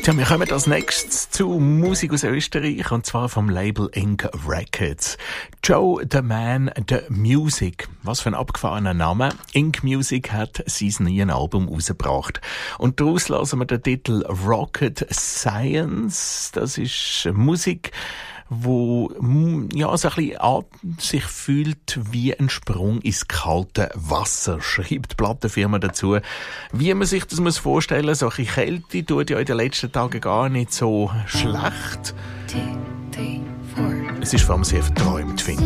Ja, wir kommen als nächstes zu Musik aus Österreich, und zwar vom Label Ink Records. Joe the Man, the Music. Was für ein abgefahrener Name. Ink Music hat sein neues Album rausgebracht. Und daraus lassen wir den Titel Rocket Science. Das ist Musik, wo ja so ein bisschen an sich fühlt wie ein Sprung ins kalte Wasser, schreibt die Plattenfirma dazu. Wie man sich das vorstellen muss, so ein bisschen Kälte tut ja in den letzten Tagen gar nicht so schlecht. Es ist vor allem sehr verträumt, finde ich.